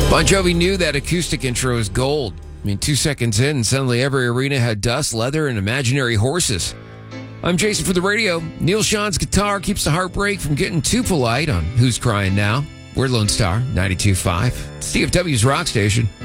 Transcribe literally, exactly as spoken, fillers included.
Bon Jovi knew that acoustic intro is gold. I mean, two seconds in, and suddenly every arena had dust, leather, and imaginary horses. I'm Jason for the radio. Neil Sean's guitar keeps the heartbreak from getting too polite on Who's Crying Now. We're Lone Star, ninety-two point five. It's D F W's rock station.